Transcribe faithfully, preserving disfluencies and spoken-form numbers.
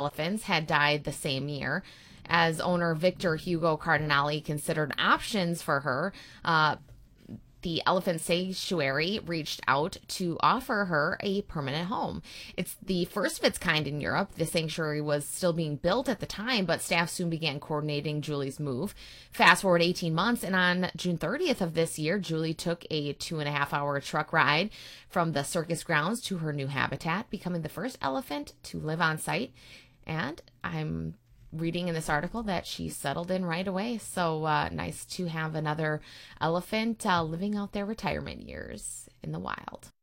elephants had died the same year. As owner Victor Hugo Cardinale considered options for her, uh, the Elephant Sanctuary reached out to offer her a permanent home. It's the first of its kind in Europe. The sanctuary was still being built at the time, but staff soon began coordinating Julie's move. Fast forward eighteen months, and on June thirtieth of this year, Julie took a two and a half hour truck ride from the circus grounds to her new habitat, becoming the first elephant to live on site. And I'm reading in this article that she settled in right away. So uh, nice to have another elephant uh, living out their retirement years in the wild.